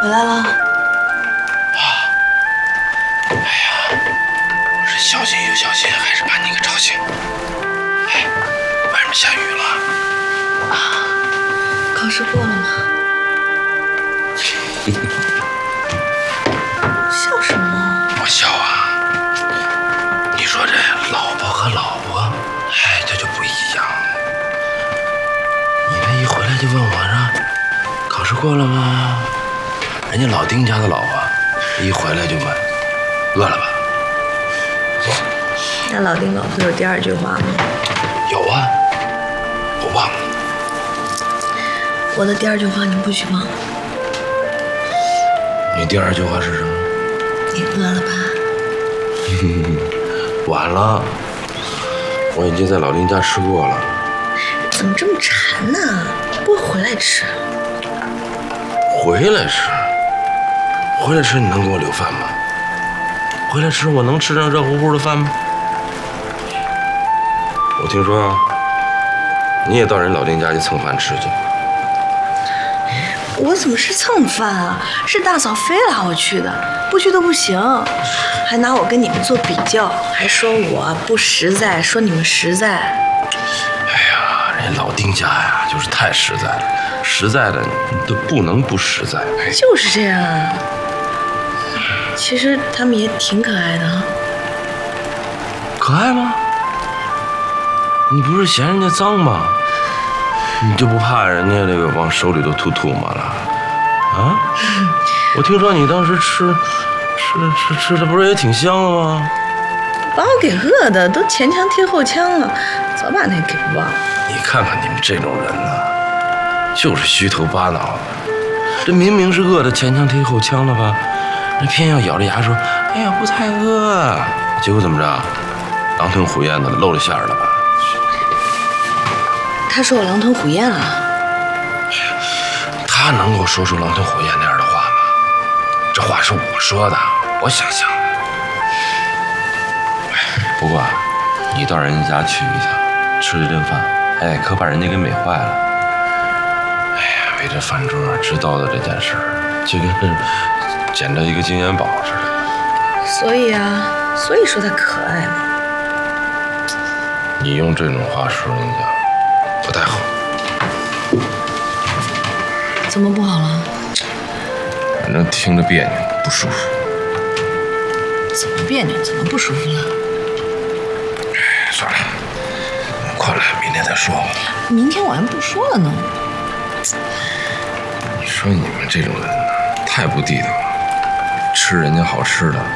回来了。 哎呀，我是小心又小心，还是把你给吵醒。哎，外面下雨了。 啊，考试过了吗？笑什么？ 我笑啊。你说这老婆和老婆，哎，这就不一样了。你这一回来就问我这考试过了吗？人家老丁家的老婆一回来就问饿了吧？ 那老丁老婆有第二句话吗？ 有啊，我忘了。 我的第二句话你不许忘。 你第二句话是什么？ 你饿了吧？ 晚了，我已经在老丁家吃过了。 怎么这么馋呢？不回来吃？ 回来吃？回来吃你能给我留饭吗？回来吃我能吃上热乎乎的饭吗？我听说啊，你也到人老丁家去蹭饭吃去。 我怎么是蹭饭啊？是大嫂非拉我去的，不去都不行，还拿我跟你们做比较，还说我不实在，说你们实在。 哎呀，人老丁家呀，就是太实在了，实在的都不能不实在。 就是这样啊。其实他们也挺可爱的哈。 可爱吗？你不是嫌人家脏吗？你就不怕人家这个往手里头吐唾沫了？啊？我听说你当时吃的不是也挺香的吗？ 把我给饿的都前腔贴后腔了，早把那给忘了。 你看看你们这种人呢，就是虚头巴脑的。这明明是饿的前腔贴后腔了吧，那偏要咬着牙说：“哎呀，不太饿。”结果怎么着？狼吞虎咽的露了馅儿了吧？ 他说我狼吞虎咽了。 他能够说出狼吞虎咽那样的话吗？这话是我说的，我想象的。不过啊，你到人家家去一趟，吃这顿饭，哎，可把人家给美坏了。哎呀，为这饭桌知道的这件事儿，就跟捡着一个金元宝似的。 所以啊，所以说他可爱嘛。 你用这种话说人家，不太好。 怎么不好了？ 反正听着别扭，不舒服。 怎么别扭？怎么不舒服了？ 算了，困了，明天再说吧。 明天我还不说了呢。 你说你们这种人呢，太不地道了，吃人家好吃的。